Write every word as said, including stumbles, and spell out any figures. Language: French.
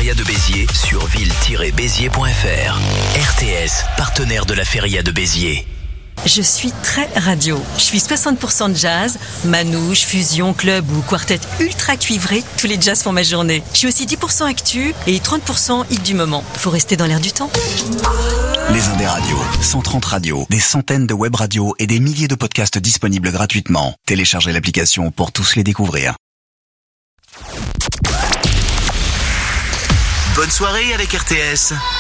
Feria de Béziers sur ville tiret béziers point f r. R T S, partenaire de la Feria de Béziers. Je suis très radio. Je suis soixante pour cent de jazz, manouche, fusion, club ou quartet ultra cuivré. Tous les jazz font ma journée. Je suis aussi dix pour cent actu et trente pour cent hit du moment. Faut rester dans l'air du temps. Les Indes radios, cent trente radios, des centaines de web radios et des milliers de podcasts disponibles gratuitement. Téléchargez l'application pour tous les découvrir. Bonne soirée avec R T S.